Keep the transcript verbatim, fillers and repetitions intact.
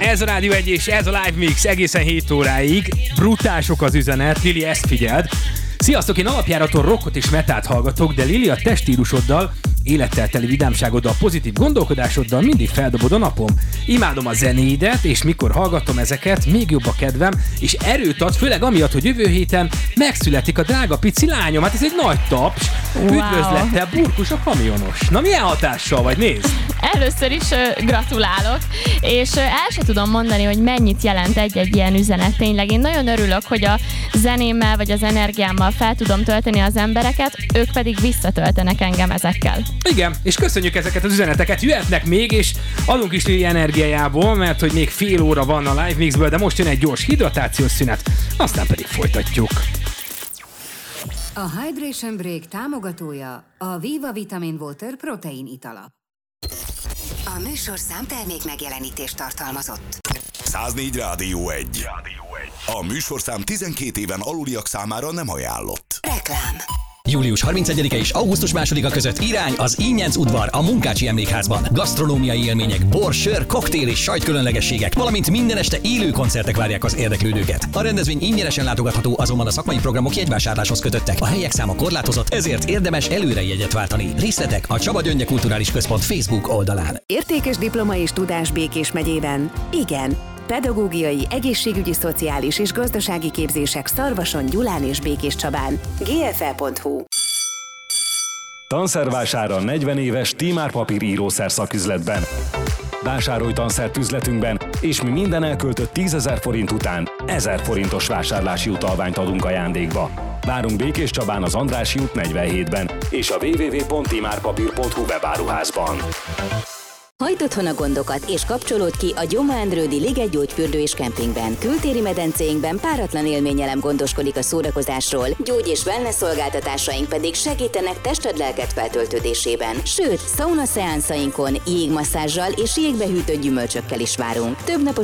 Ez a Rádió egy és ez a Live Mix egészen hét óráig. Brutál sok az üzenet, Lili, ezt figyeld. Sziasztok, én alapjáraton rockot és metált hallgatok, de Lili, a te stílusoddal, élettel teli vidámságoddal, pozitív gondolkodásoddal mindig feldobod a napom. Imádom a zenéidet, és mikor hallgatom ezeket, még jobb a kedvem, és erőt ad, főleg amiatt, hogy jövő héten megszületik a drága pici lányom. Hát ez egy nagy taps. Wow. Üdvözlettel, Burkus a kamionos. Na milyen hatással vagy, nézd! Először is uh, gratulálok, és uh, el sem tudom mondani, hogy mennyit jelent egy-egy ilyen üzenet. Tényleg én nagyon örülök, hogy a zenémmel vagy az energiámmal fel tudom tölteni az embereket, ők pedig visszatöltenek engem ezekkel. Igen, és köszönjük ezeket az üzeneteket, jöhetnek még, és adunk is Lili energiájából, mert hogy még fél óra van a Live Mixből, de most jön egy gyors hidratációs szünet, aztán pedig folytatjuk. A Hydration Break támogatója a Viva Vitamin Water protein itala. A műsorszám termék megjelenítést tartalmazott. száznégy Rádió egy. A műsorszám tizenkét éven aluliak számára nem ajánlott. Reklám. július harmincegyedike és augusztus másodika között irány az Ínyenc udvar a Munkácsi Emlékházban. Gasztronómiai élmények, bor, sör, koktél és sajtkülönlegességek, valamint minden este élő koncertek várják az érdeklődőket. A rendezvény ingyenesen látogatható, azonban a szakmai programok jegyvásárláshoz kötöttek. A helyek száma korlátozott, ezért érdemes előre jegyet váltani. Részletek a Csaba Gyöngye Kulturális Központ Facebook oldalán. Értékes diploma és tudás Békés megyében? Igen. Pedagógiai, egészségügyi, szociális és gazdasági képzések Szarvason, Gyulán és Békéscsabán. gé ef e pont hu. Tanszervására negyven éves Tímár papír írószer szaküzletben. Vásárolj tanszert üzletünkben, és mi minden elköltött tízezer forint után ezer forintos vásárlási utalványt adunk ajándékba. Várunk Békéscsabán az Andrássy út negyvenhétben és a double-u double-u double-u pont timárpapír pont hu webáruházban. Hagyd otthon a gondokat, és kapcsolódj ki a Gyoma-Endrődi Liget gyógyfürdő és kempingben. Kültéri medencéinkben páratlan élményelem gondoskodik a szórakozásról, gyógy- és wellness szolgáltatásaink pedig segítenek tested-lelked feltöltődésében. Sőt, szauna szeánszainkon jégmasszázsal és jégbehűtött gyümölcsökkel is várunk. Több napos